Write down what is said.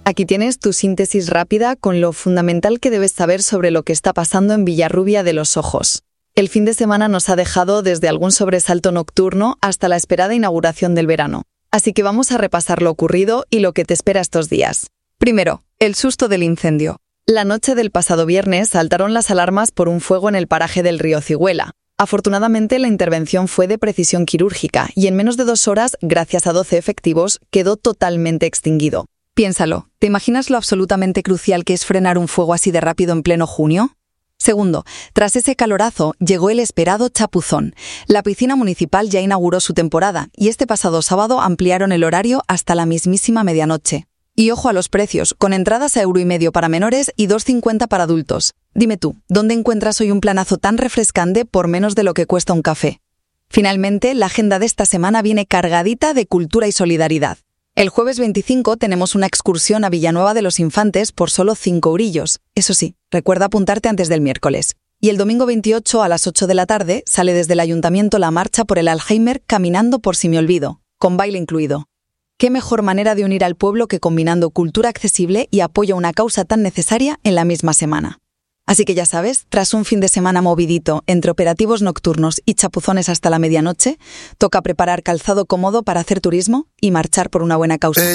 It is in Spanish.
Aquí tienes tu síntesis rápida con lo fundamental que debes saber sobre lo que está pasando en Villarrubia de los Ojos. El fin de semana nos ha dejado desde algún sobresalto nocturno hasta la esperada inauguración del verano. Así que vamos a repasar lo ocurrido y lo que te espera estos días. Primero, el susto del incendio. La noche del pasado viernes saltaron las alarmas por un fuego en el paraje del río Cigüela. Afortunadamente, la intervención fue de precisión quirúrgica y en menos de 2 horas, gracias a 12 efectivos, quedó totalmente extinguido. Piénsalo, ¿te imaginas lo absolutamente crucial que es frenar un fuego así de rápido en pleno junio? Segundo, tras ese calorazo, llegó el esperado chapuzón. La piscina municipal ya inauguró su temporada y este pasado sábado ampliaron el horario hasta la mismísima medianoche. Y ojo a los precios, con entradas a €1,50 para menores y 2,50 para adultos. Dime tú, ¿dónde encuentras hoy un planazo tan refrescante por menos de lo que cuesta un café? Finalmente, la agenda de esta semana viene cargadita de cultura y solidaridad. El jueves 25 tenemos una excursión a Villanueva de los Infantes por solo 5 eurillos. Eso sí, recuerda apuntarte antes del miércoles. Y el domingo 28 a las 8 de la tarde sale desde el ayuntamiento la marcha por el Alzheimer Caminando por si me olvido, con baile incluido. ¿Qué mejor manera de unir al pueblo que combinando cultura accesible y apoyo a una causa tan necesaria en la misma semana? Así que ya sabes, tras un fin de semana movidito entre operativos nocturnos y chapuzones hasta la medianoche, toca preparar calzado cómodo para hacer turismo y marchar por una buena causa.